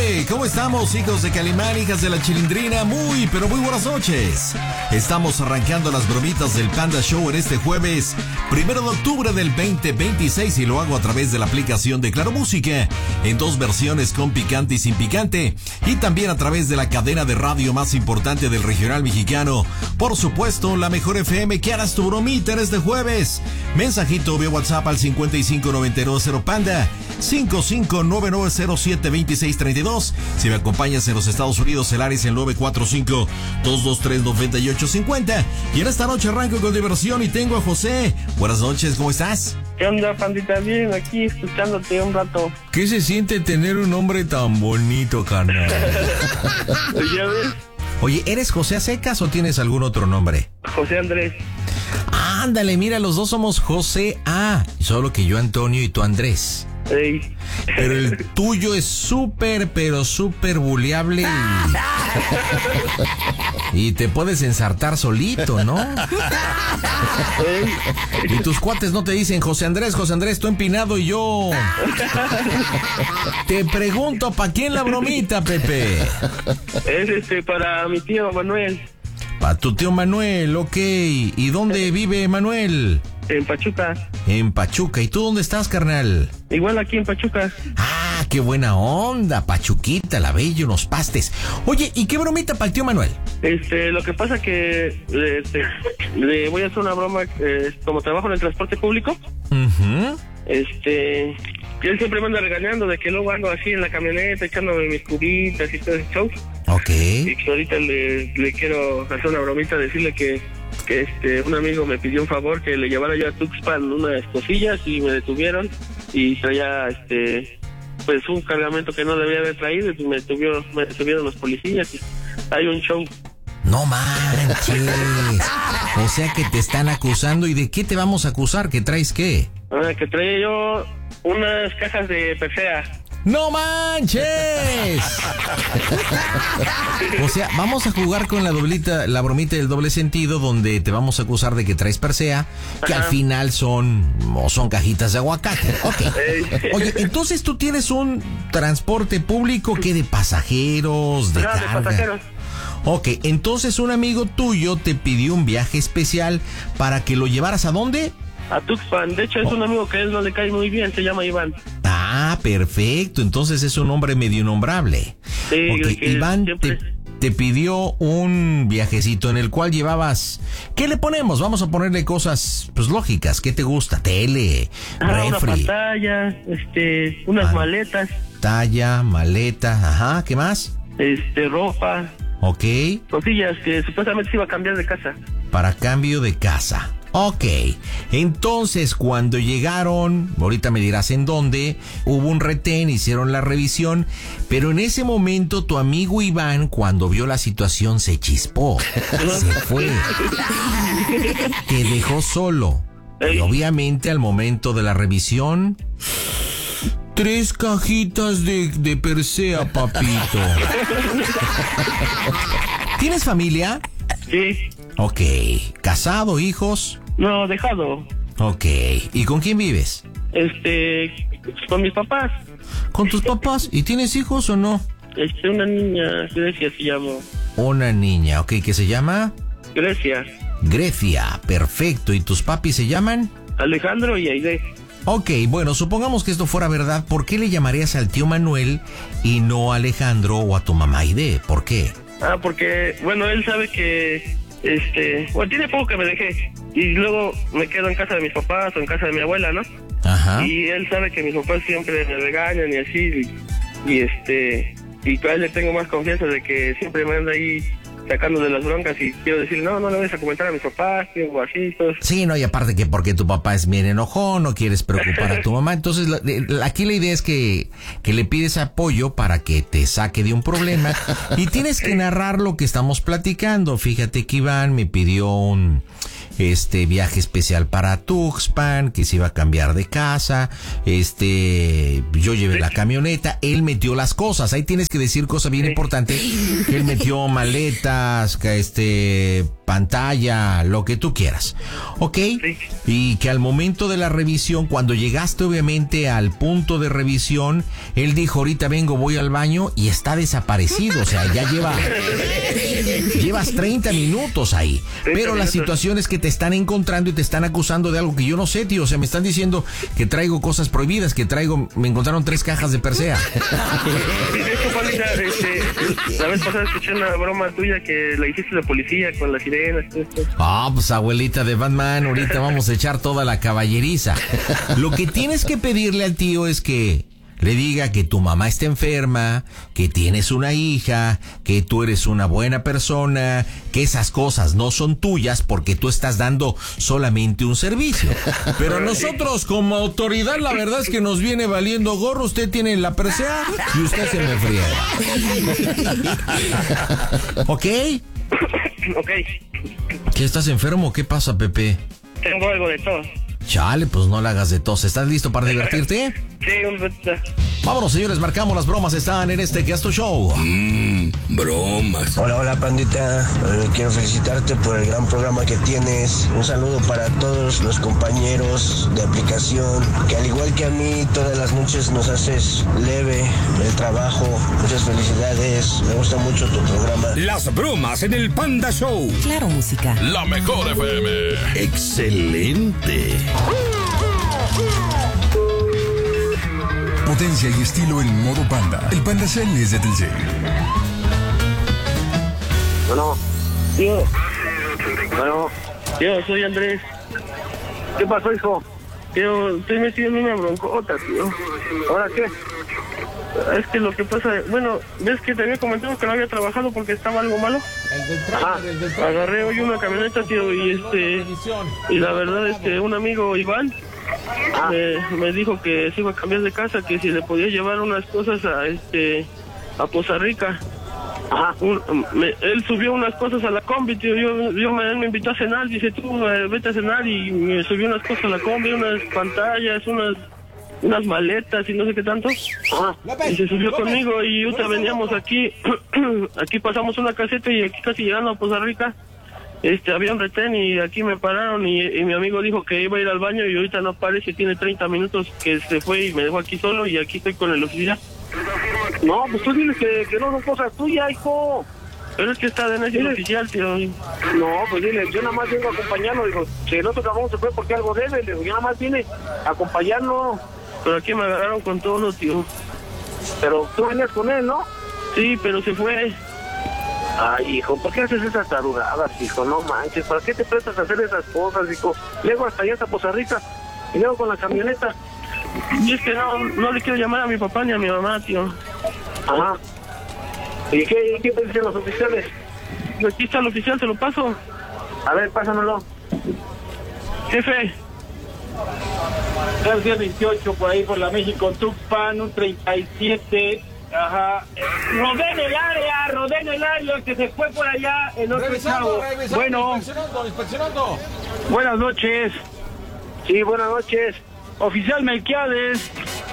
gente, ¿cómo estamos, hijos de Calimán, hijas de la Chilindrina? Muy, pero muy buenas noches. Estamos arrancando las bromitas del Panda Show en este jueves 1 de octubre del 2026 y lo hago a través de la aplicación de Claro Música en dos versiones, con picante y sin picante, y también a través de la cadena de radio más importante del regional mexicano, por supuesto, la mejor FM. Que harás tu bromita en este jueves. Mensajito vía WhatsApp al 5599 Panda 5599072632. Si me acompañas en los Estados Unidos, el área es el 945-223-9850. Y en esta noche arranco con diversión y tengo a José. Buenas noches, ¿cómo estás? ¿Qué onda, pandita? Bien, aquí escuchándote un rato. ¿Qué se siente tener un nombre tan bonito, carnal? ¿Ya ves? Oye, ¿eres José a secas o tienes algún otro nombre? José Andrés. Ándale, mira, los dos somos José A, solo que yo Antonio y tú Andrés. Ey. Pero el tuyo es súper, pero súper buleable y te puedes ensartar solito, ¿no? Y tus cuates no te dicen José Andrés, tú empinado y yo. Te pregunto, ¿para quién la bromita, Pepe? Es para mi tío Manuel. Para tu tío Manuel, ok. ¿Y dónde vive Manuel? En Pachuca. En Pachuca. ¿Y tú dónde estás, carnal? Igual aquí en Pachuca. Ah, qué buena onda, Pachuquita, la bella, unos pastes. Oye, ¿y qué bromita para el tío Manuel? Lo que pasa que le voy a hacer una broma, como trabajo en el transporte público. Uh-huh. Él siempre me anda regañando de que luego ando así en la camioneta echándome mis cubitas y todo ese show. Ok. Y que ahorita le quiero hacer una bromita, decirle que un amigo me pidió un favor, que le llevara yo a Tuxpan unas cosillas y me detuvieron y traía pues un cargamento que no debía haber traído y me detuvieron los policías y hay un show. No manches. O sea que te están acusando. ¿Y de qué te vamos a acusar? ¿Que traes qué? Que traía yo unas cajas de Persea. ¡No manches! O sea, vamos a jugar con la bromita del doble sentido, donde te vamos a acusar de que traes Persea, que al final son cajitas de aguacate. Ok. Oye, entonces tú tienes un transporte público que de pasajeros, de carga. De pasajeros. Ok, entonces un amigo tuyo te pidió un viaje especial para que lo llevaras ¿a dónde? A Tuxpan. De hecho, es un amigo que a él no le cae muy bien, se llama Iván. Ah, perfecto. Entonces es un hombre medio innombrable. Sí, okay. Iván siempre... te pidió un viajecito en el cual llevabas... ¿Qué le ponemos? Vamos a ponerle cosas pues lógicas. ¿Qué te gusta? Tele, refri. Una pantalla, unas maletas. Talla, maleta, ajá. ¿Qué más? Ropa. Ok. Cosillas que supuestamente se iba a cambiar de casa. Para cambio de casa. Ok, entonces cuando llegaron, ahorita me dirás en dónde, hubo un retén, hicieron la revisión, pero en ese momento tu amigo Iván, cuando vio la situación, se chispó, se fue, te dejó solo. Y obviamente al momento de la revisión, 3 cajitas de Persea, papito. ¿Tienes familia? Sí. Ok, ¿casado, hijos? No, dejado. Ok, ¿y con quién vives? Con mis papás. ¿Con tus papás? ¿Y tienes hijos o no? Una niña, Grecia se llama. Una niña, ok, ¿qué se llama? Grecia. Grecia, perfecto. ¿Y tus papis se llaman? Alejandro y Aide. Ok, bueno, supongamos que esto fuera verdad, ¿por qué le llamarías al tío Manuel y no a Alejandro o a tu mamá Aide? ¿Por qué? Porque, bueno, él sabe que, tiene poco que me dejé. Y luego me quedo en casa de mis papás o en casa de mi abuela, ¿no? Ajá. Y él sabe que mis papás siempre me regañan y así. Y a él le tengo más confianza de que siempre me anda ahí sacando de las broncas y quiero decir, no le vayas a comentar a mis papás, o así, pues. Sí, no, y aparte que porque tu papá es bien enojón, no quieres preocupar a tu mamá, entonces aquí la idea es que le pides apoyo para que te saque de un problema y tienes que narrar lo que estamos platicando. Fíjate que Iván me pidió un viaje especial para Tuxpan, que se iba a cambiar de casa, yo llevé la camioneta, él metió las cosas, ahí tienes que decir cosa bien importante, él metió maletas, pantalla, lo que tú quieras, ¿ok? Sí. Y que al momento de la revisión, cuando llegaste obviamente al punto de revisión, él dijo, ahorita vengo, voy al baño, y está desaparecido, o sea, ya llevas 30 minutos ahí, pero la situación es que te están encontrando y te están acusando de algo que yo no sé, tío, o sea, me están diciendo que traigo cosas prohibidas, me encontraron 3 cajas de Persea. Sí, de hecho, Juanita, la vez pasada escuché una broma tuya que la hiciste de policía con las sirenas, todo esto. Pues abuelita de Batman, ahorita vamos a echar toda la caballeriza. Lo que tienes que pedirle al tío es que le diga que tu mamá está enferma, que tienes una hija, que tú eres una buena persona, que esas cosas no son tuyas porque tú estás dando solamente un servicio. Pero nosotros como autoridad, la verdad es que nos viene valiendo gorro. Usted tiene la Persea y usted se me friega. ¿Ok? Ok. ¿Qué, estás enfermo? ¿Qué pasa, Pepe? Tengo algo de todo. Chale, pues no la hagas de tos. ¿Estás listo para divertirte? Sí, un ratito. Vámonos, señores, marcamos. Las bromas están en este Gasto Show. Bromas. Hola, pandita. Quiero felicitarte por el gran programa que tienes. Un saludo para todos los compañeros de aplicación, que al igual que a mí, todas las noches nos haces leve el trabajo. Muchas felicidades. Me gusta mucho tu programa. Las bromas en el Panda Show. Claro, música. La mejor FM. Excelente. Potencia y estilo en modo Panda. El Panda Cell es de Telcel. Bueno, tío. Bueno, tío, soy Andrés. ¿Qué pasó, hijo? Tío, estoy metido en una broncota, tío. ¿Ahora qué? Es que lo que pasa, bueno, ¿ves que te había comentado que no había trabajado porque estaba algo malo? Ajá. Agarré hoy una camioneta, tío, y y la verdad, un amigo, Iván, me dijo que se iba a cambiar de casa, que si le podía llevar unas cosas a Poza Rica. Ajá. Él subió unas cosas a la combi, tío. Él me invitó a cenar, dice tú, vete a cenar, y me subió unas cosas a la combi, unas pantallas, unas maletas y no sé qué tanto. Ajá. Y se subió conmigo y ahorita veníamos aquí, aquí pasamos una caseta y aquí casi llegando a Poza Rica, había un retén y aquí me pararon y mi amigo dijo que iba a ir al baño y ahorita no aparece, tiene 30 minutos que se fue y me dejó aquí solo y aquí estoy con el oficial. No, pues tú diles que no son cosas tuyas, hijo. Pero es que está de necio el oficial, tío. No, pues dile, yo nada más vengo a acompañarlo. Digo, si el otro cabrón se fue porque algo debe, le digo, yo nada más vine a acompañarlo. Pero aquí me agarraron con todo, tío. Pero tú venías con él, ¿no? Sí, pero se fue. Ay, hijo, ¿por qué haces esas tarugadas, hijo? No manches, ¿para qué te prestas a hacer esas cosas, hijo? Luego hasta allá hasta Poza Rica y luego con la camioneta. Y es que no le quiero llamar a mi papá ni a mi mamá, tío. Ajá. ¿Y qué te dicen los oficiales? Aquí está el oficial, se lo paso. A ver, pásamelo. Jefe. El día 28 por ahí por la México Tuxpan, un 37. Ajá. Rodeen el área, que se fue por allá el otro chavo. Bueno. Inspeccionando. Buenas noches. Sí, buenas noches. Oficial Melquiades.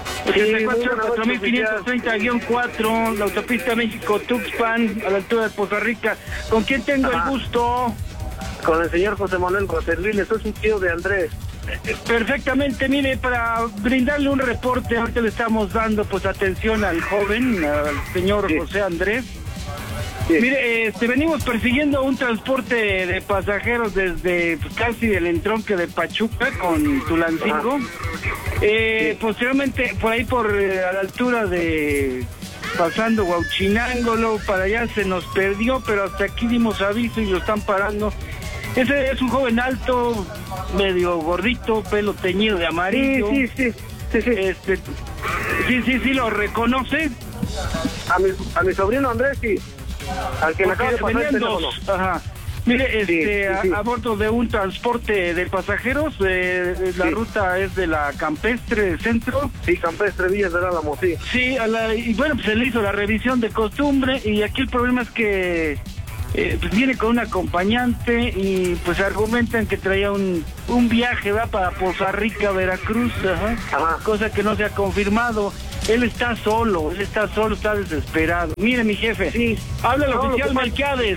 44.530-4, la autopista México-Tuxpan, a la altura de Poza Rica. ¿Con quién tengo el gusto? Con el señor José Manuel Roserville, soy un tío de Andrés. Perfectamente, mire, para brindarle un reporte, ahorita le estamos dando pues atención al joven, al señor José Andrés. Sí. Mire, venimos persiguiendo un transporte de pasajeros desde casi el entronque de Pachuca con Tulancingo. Posteriormente, por ahí a la altura de pasando Huauchinango, luego para allá se nos perdió, pero hasta aquí dimos aviso y lo están parando. Ese es un joven alto, medio gordito, pelo teñido de amarillo. Sí. Sí, ¿lo reconoce? A mi sobrino Andrés, sí. Al que le acaba de pasar el teléfono. Ajá. Mire, a bordo de un transporte de pasajeros, la ruta es de la Campestre Centro. Sí, Campestre Villas del Álamo, sí. Sí, y bueno, pues se le hizo la revisión de costumbre y aquí el problema es que pues viene con un acompañante y pues argumentan que traía un viaje, ¿va? Para Poza Rica, Veracruz, ajá. Cosa que no se ha confirmado. Él está solo, está desesperado. Mire, mi jefe, Sí. habla al No, oficial Melquiades,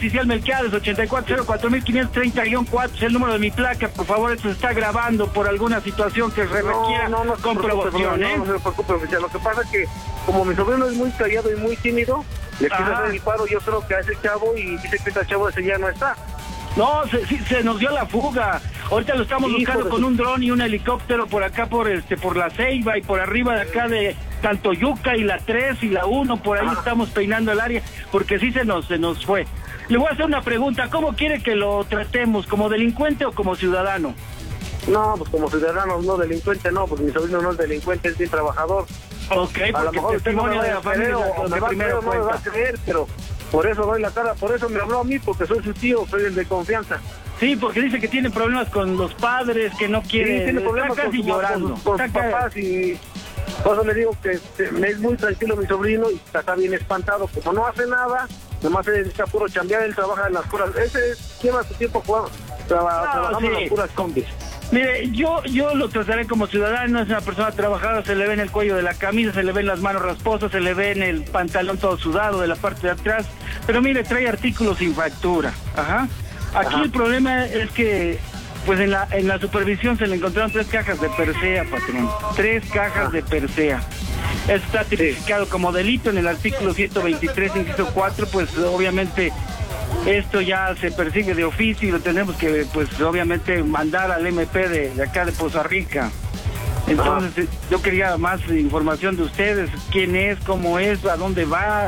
8404-4530-4, es el número de mi placa, por favor, esto se está grabando por alguna situación que requiera comprobación, no se preocupe, oficial. Lo que pasa es que, como mi sobrino es muy callado y muy tímido, le quiso hacer el paro, yo creo que a ese chavo, y dice que ese chavo ese ya no está. No, se nos dio la fuga. Ahorita lo estamos buscando con un dron y un helicóptero por acá, por La Ceiba y por arriba de acá de Tantoyuca y la 3 y la 1, por ahí estamos peinando el área, porque sí se nos fue. Le voy a hacer una pregunta, ¿cómo quiere que lo tratemos? ¿Como delincuente o como ciudadano? No, pues como ciudadano, no delincuente, no, porque mi sobrino no es delincuente, es bien trabajador. Ok, A lo mejor usted no me va a creer, o me va a creer, pero por eso doy la cara, por eso me habló a mí, porque soy su tío, soy el de confianza. Sí, porque dice que tiene problemas con los padres, que no quiere... Sí, tiene problemas está casi con llorando. sus papás, y por eso le digo que es muy tranquilo mi sobrino y está bien espantado. Como no hace nada, nomás se dedica a puro chambear, él trabaja en las puras... Ese lleva su tiempo trabajando en las puras combis. Mire, yo lo trataré como ciudadano, es una persona trabajadora, se le ve en el cuello de la camisa, se le ven las manos rasposas, se le ve en el pantalón todo sudado de la parte de atrás, pero mire, trae artículos sin factura, Aquí el problema es que, pues en la supervisión se le encontraron 3 cajas de Persea, patrón, 3 cajas de Persea. Está tipificado como delito en el artículo 123, inciso 4, pues obviamente... Esto ya se persigue de oficio y lo tenemos que, pues, obviamente, mandar al MP de acá de Poza Rica. Entonces, yo quería más información de ustedes, quién es, cómo es, a dónde va,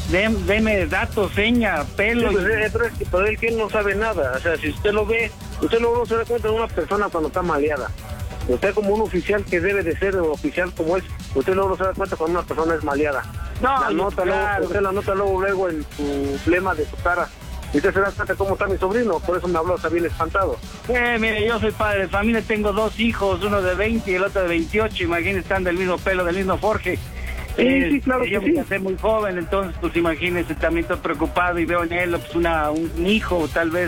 deme datos, seña, pelo. Sí, pues, pero él que no sabe nada, o sea, si usted lo ve, usted luego se da cuenta de una persona cuando está maleada. Usted como un oficial que debe de ser oficial como es, usted luego se da cuenta cuando una persona es maleada. No, la nota claro. usted la nota luego en su flema de su cara. Y usted se da cuenta cómo está mi sobrino, por eso me habló, está bien espantado. Mire, yo soy padre de familia, tengo 2 hijos, uno de 20 y el otro de 28, imagínense, están del mismo pelo, del mismo forje. Sí, claro yo que me casé muy joven, entonces, pues imagínense, también estoy preocupado y veo en él pues, un hijo, tal vez,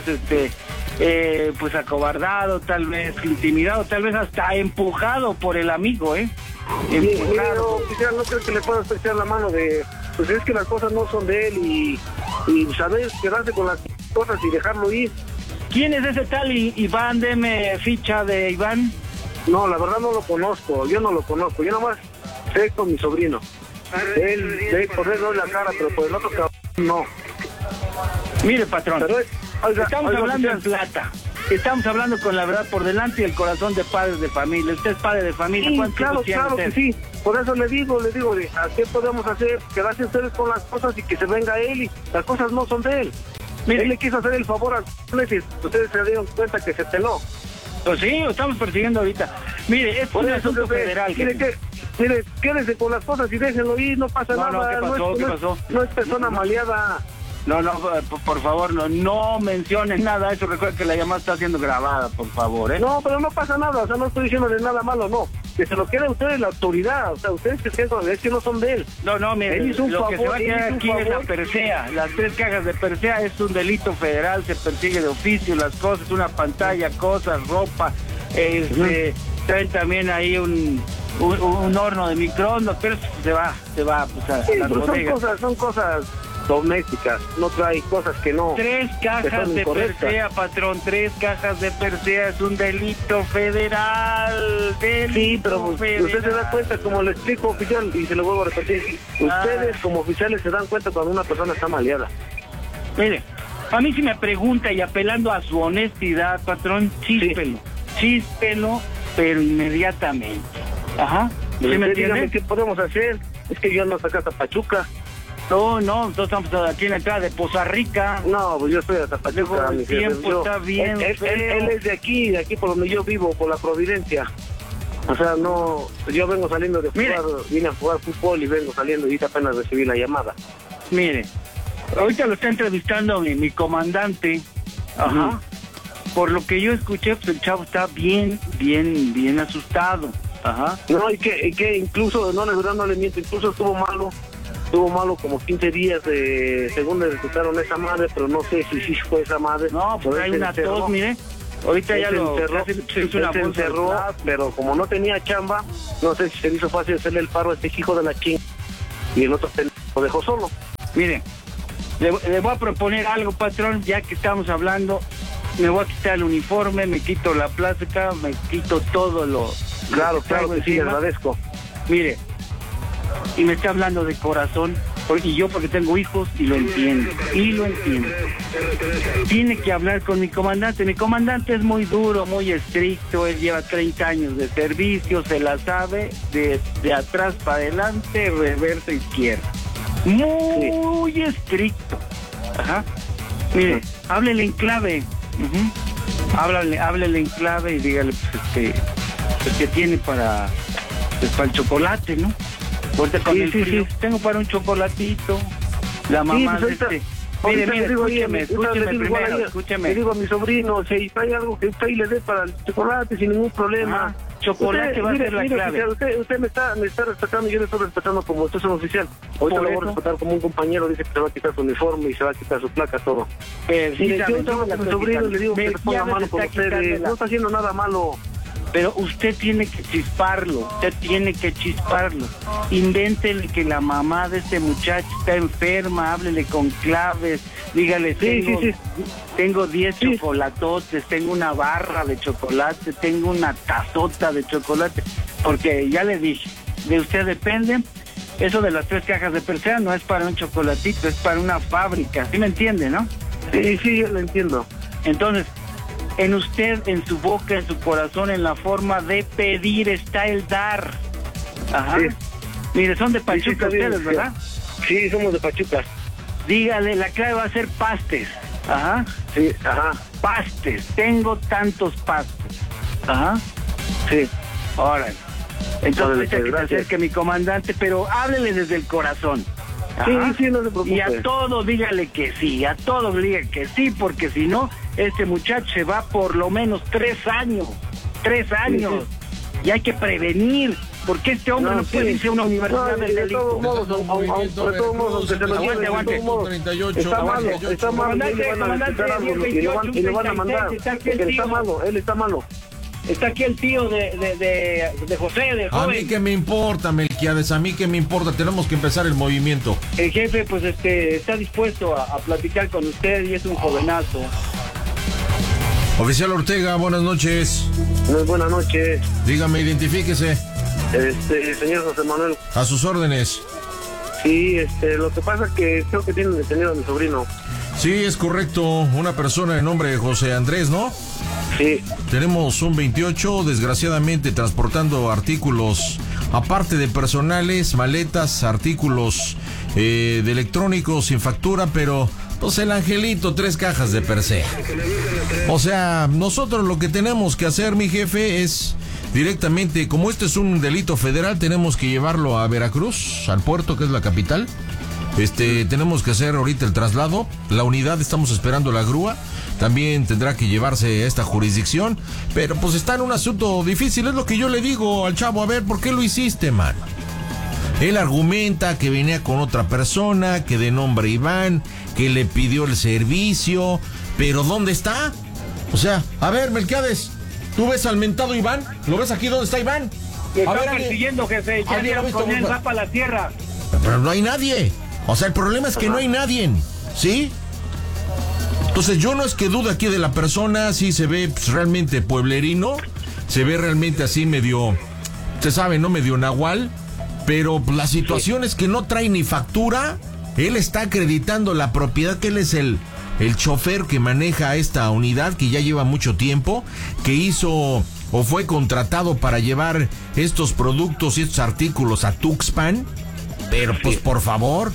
pues acobardado, tal vez intimidado, tal vez hasta empujado por el amigo, Empujado. No creo que le pueda estrechar la mano de... Pues es que las cosas no son de él y saber quedarse con las cosas y dejarlo ir. ¿Quién es ese tal Iván? Deme ficha de Iván. No, la verdad no lo conozco, yo no lo conozco, yo nomás sé con mi sobrino. Por él doy la cara, pero por el otro cabrón no. Mire, patrón, pero estamos hablando en plata. Estamos hablando con la verdad por delante y el corazón de padres de familia. Usted es padre de familia. Sí, claro que sí. Por eso le digo, ¿a qué podemos hacer? Quedarse ustedes con las cosas y que se venga él y las cosas no son de él. Mire, él le quiso hacer el favor a ustedes se dieron cuenta que se peló. Pues sí, lo estamos persiguiendo ahorita. Mire, es un asunto federal. Mire, quédese con las cosas y déjenlo ir, no pasa nada. ¿Qué pasó? No es persona maleada. No, por favor, no mencionen nada. Eso recuerda que la llamada está siendo grabada, por favor, No, pero no pasa nada, o sea, no estoy diciéndole nada malo, no. Que se lo quede a ustedes la autoridad, o sea, ustedes que no son de él. No, mire, lo que se va a quedar aquí es la Persea. Las 3 cajas de Persea es un delito federal, se persigue de oficio, las cosas, una pantalla, cosas, ropa, traen también ahí un horno de microondas, pero se va pues, a las bodegas. Son cosas domésticas, no trae cosas que no. 3 cajas de Persea, patrón, 3 cajas de Persea es un delito federal. Sí, pero usted se da cuenta, como le explico, oficial, y se lo vuelvo a repetir, ustedes como oficiales se dan cuenta cuando una persona está maleada. Mire, a mí si me pregunta y apelando a su honestidad, patrón, chíspelo, pero inmediatamente. ¿Sí me entiende? ¿Qué podemos hacer? Es que yo ando hasta acá hasta Pachuca. No, nosotros estamos aquí en la entrada de Poza Rica. No, pues yo estoy hasta Pachuca. El tiempo está bien él es de aquí por donde yo vivo, por la Providencia. O sea, no, yo vengo saliendo de jugar, vine a jugar fútbol y vengo saliendo y apenas recibí la llamada. Mire, ahorita lo está entrevistando mi comandante. Por lo que yo escuché, pues el chavo está bien asustado. No, y que incluso, no le miento, incluso estuvo malo como 15 días según le resultaron esa madre, pero no sé si fue esa madre. No, pues hay una tos, mire. Ahorita ya se lo encerró, se hizo una se bolsa de encerró, plástico. pero como no tenía chamba, no sé si se le hizo fácil hacerle el paro a este hijo de la ching, y el otro lo dejó solo. Mire, le voy a proponer algo, patrón, ya que estamos hablando. Me voy a quitar el uniforme, me quito la plástica, me quito todo lo... Claro, traigo que sí, le encima. agradezco. Mire, y me está hablando de corazón, y yo porque tengo hijos y lo entiendo, Tiene que hablar con mi comandante. Mi comandante es muy duro, muy estricto, él lleva 30 años de servicio, se la sabe de atrás para adelante, reversa izquierda. Muy estricto. Ajá. Mire, háblele en clave. Háblele en clave y dígale pues que tiene para el chocolate, ¿no? Ahorita con el frío, tengo para un chocolatito. La mamá Mire, escúcheme primero. Le digo a mi sobrino, si hay algo que usted ahí le dé para el chocolate sin ningún problema. Chocolate va a ser la clave. Usted me está respetando, yo le estoy respetando como usted es un oficial. Ahorita lo voy a respetar como un compañero, dice que se va a quitar su uniforme y se va a quitar su placa, todo. Mire, yo tengo a mi sobrino y le digo que le ponga mano por ustedes. No está haciendo nada malo. Pero usted tiene que chisparlo, Invéntele que la mamá de este muchacho está enferma, háblele con claves, dígale, tengo 10 chocolatotes, tengo una barra de chocolate, tengo una tazota de chocolate, porque ya le dije, de usted depende. Eso de las 3 cajas de Persea no es para un chocolatito, es para una fábrica, ¿sí me entiende, no? Sí, yo lo entiendo. Entonces, en usted, en su boca, en su corazón, en la forma de pedir está el dar. Ajá. Sí. Mire, son de Pachuca ustedes, ¿verdad? Sí, somos de Pachuca. Dígale, la clave va a ser pastes. Ajá. Sí, ajá. Pastes, tengo tantos pastes. Ajá. Sí. Órale. Entonces, que se acerque mi comandante, pero háblele desde el corazón. Ajá. Sí, no se preocupe. Y a todos dígale que sí, porque si no, este muchacho se va por lo menos 3 años. 3 años. Sí. Y hay que prevenir, porque este hombre no puede irse a una universidad del delito. De todos modos, aunque se lo lleve, está malo, y le van a mandar, porque él está malo. Está aquí el tío de José, del joven. A mí que me importa, Melquiades, a mí que me importa, tenemos que empezar el movimiento. El jefe, pues está dispuesto a platicar con usted y es un jovenazo. Oficial Ortega, buenas noches. Buenas noches. Dígame, identifíquese. Señor José Manuel. A sus órdenes. Sí, lo que pasa es que creo que tienen detenido a mi sobrino. Sí, es correcto, una persona de nombre de José Andrés, ¿no? Sí. Tenemos un 28, desgraciadamente transportando artículos, aparte de personales, maletas, artículos de electrónicos sin factura, pero pues el angelito, 3 cajas de Persea. O sea, nosotros lo que tenemos que hacer, mi jefe, es directamente, como este es un delito federal, tenemos que llevarlo a Veracruz, al puerto, que es la capital. Tenemos que hacer ahorita el traslado. La unidad, estamos esperando la grúa. También tendrá que llevarse a esta jurisdicción. Pero pues está en un asunto difícil. Es lo que yo le digo al chavo. A ver, ¿por qué lo hiciste, mano? Él argumenta que venía con otra persona, que de nombre Iván, que le pidió el servicio. Pero ¿dónde está? O sea, a ver, Melquiades, ¿tú ves al mentado Iván? ¿Lo ves aquí? ¿Dónde está Iván? Está persiguiendo, jefe. Ya dieron con él, va para la tierra. Pero no hay nadie. O sea, el problema es que no hay nadie, ¿sí? Entonces yo no es que dude aquí de la persona, sí se ve pues, realmente pueblerino, se ve realmente así medio, usted sabe, ¿no? Medio nahual, pero la situación es que no trae ni factura, él está acreditando la propiedad, que él es el chofer que maneja esta unidad, que ya lleva mucho tiempo, que hizo o fue contratado para llevar estos productos y estos artículos a Tuxpan, pero pues por favor...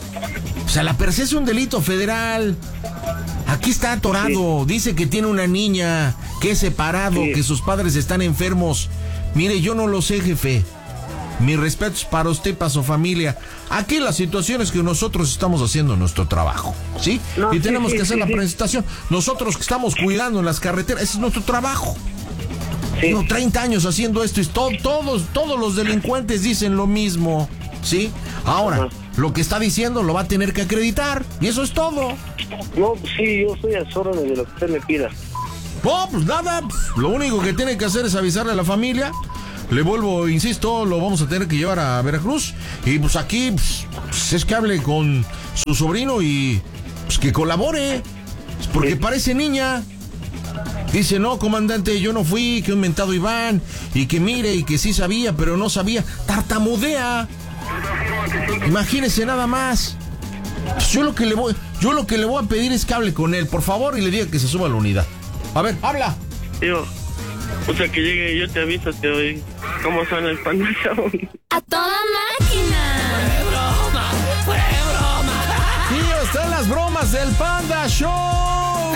O sea, la Persea es un delito federal. Aquí está atorado. Dice que tiene una niña, que es separado, que sus padres están enfermos. Mire, yo no lo sé, jefe. Mis respetos para usted y para su familia. Aquí la situación es que nosotros estamos haciendo nuestro trabajo, ¿sí? Y tenemos que hacer la presentación. Nosotros que estamos cuidando en las carreteras, ese es nuestro trabajo. Tengo 30 años haciendo esto y todos los delincuentes dicen lo mismo, ¿sí? Ahora, lo que está diciendo lo va a tener que acreditar, y eso es todo. No, sí, yo estoy a sus órdenes de lo que usted me pida. No, pues nada, lo único que tiene que hacer es avisarle a la familia. Le vuelvo, insisto, lo vamos a tener que llevar a Veracruz. Y pues aquí, pues, es que hable con su sobrino y pues que colabore. Porque parece niña. Dice, no, comandante, yo no fui, que un mentado Iván. Y que mire, y que sí sabía, pero no sabía. Tartamudea. Imagínese nada más. Pues yo lo que le voy a pedir es que hable con él, por favor, y le diga que se suba a la unidad. A ver, habla. Tío, o sea, que llegue y yo te aviso, tío, cómo suena el Panda Show. ¡A toda máquina! ¡Fue broma! Tío, están las bromas del Panda Show.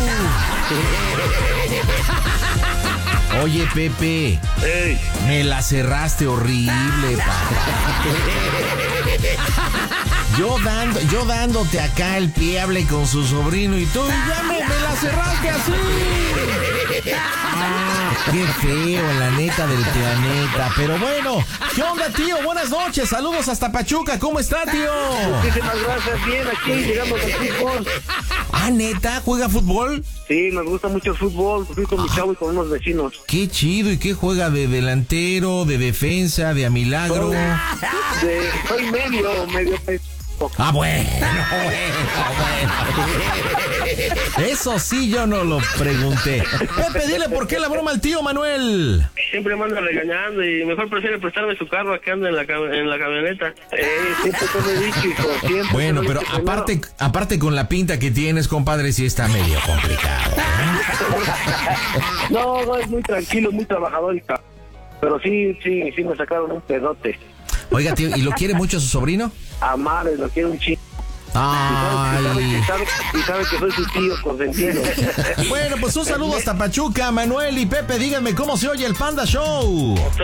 Oye, Pepe. Ey. Me la cerraste horrible, papá. Yo dándote acá el pie, hable con su sobrino y tú ya me la cerraste así. Qué feo, la neta del planeta. Pero bueno, ¿qué onda, tío? Buenas noches, saludos hasta Pachuca. ¿Cómo está, tío? Muchísimas gracias, bien, aquí llegamos al fútbol. Ah, ¿neta? ¿Juega fútbol? Sí, nos gusta mucho el fútbol, fui con mi chavo y con unos vecinos. Qué chido, ¿y qué juega? ¿De delantero, de defensa, de a milagro? Soy medio. Ah, bueno. Eso sí yo no lo pregunté. Pepe, dile por qué la broma al tío Manuel. Siempre me anda regañando y mejor prefiere prestarme su carro que anda en la camioneta. Siempre te lo he dicho, hijo, siempre. Bueno, pero aparte con la pinta que tienes, compadre, sí está medio complicado, ¿eh? No, es muy tranquilo, muy trabajador, hija. Pero sí me sacaron un pedote. Oiga, tío, ¿y lo quiere mucho a su sobrino? A madre, lo quiere un chico. Ay. Y sabe que soy su tío consentido. Bueno, pues un saludo hasta Pachuca, Manuel y Pepe, díganme cómo se oye el Panda Show.